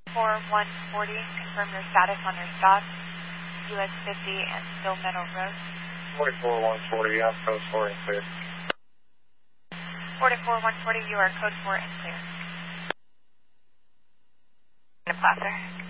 4140, confirm your status on your stop, US 50 and Still Meadow Road. 44140, yeah, code 4 and clear. 44140, you are code 4 and clear. Placer.